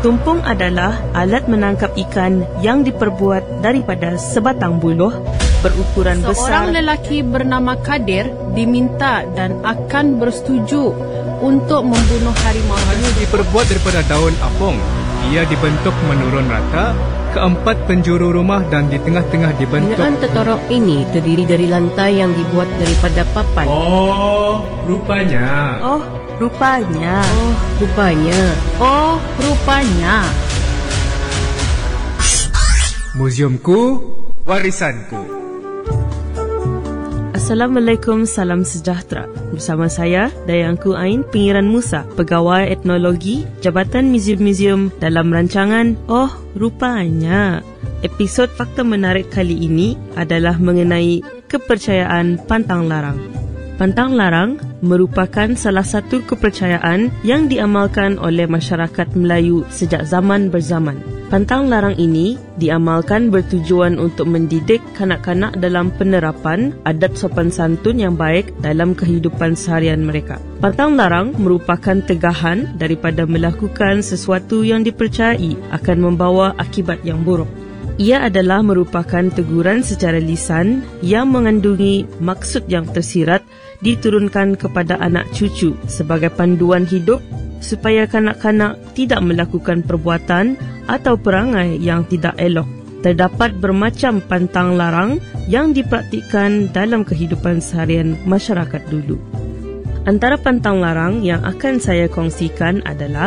Tumpung adalah alat menangkap ikan yang diperbuat daripada sebatang buluh berukuran besar. Seorang lelaki bernama Kadir diminta dan akan bersetuju untuk membunuh harimau. Hanya diperbuat daripada daun apung. Ia dibentuk menurun rata ke 4 penjuru rumah dan di tengah-tengah dibentuk. Binaan tetorok ini terdiri dari lantai yang dibuat daripada papan. Oh, rupanya. Oh, rupanya. Oh, rupanya. Oh, rupanya. Muziumku, warisanku. Assalamualaikum, salam sejahtera. Bersama saya, Dayangku Ain Pengiran Musa, Pegawai Etnologi Jabatan Muzium-Muzium dalam rancangan Oh, Rupanya. Episod fakta menarik kali ini adalah mengenai kepercayaan pantang larang. Pantang larang merupakan salah satu kepercayaan yang diamalkan oleh masyarakat Melayu sejak zaman berzaman. Pantang larang ini diamalkan bertujuan untuk mendidik kanak-kanak dalam penerapan adat sopan santun yang baik dalam kehidupan seharian mereka. Pantang larang merupakan tegahan daripada melakukan sesuatu yang dipercayai akan membawa akibat yang buruk. Ia adalah merupakan teguran secara lisan yang mengandungi maksud yang tersirat diturunkan kepada anak cucu sebagai panduan hidup supaya kanak-kanak tidak melakukan perbuatan atau perangai yang tidak elok. Terdapat bermacam pantang larang yang dipraktikkan dalam kehidupan seharian masyarakat dulu. Antara pantang larang yang akan saya kongsikan adalah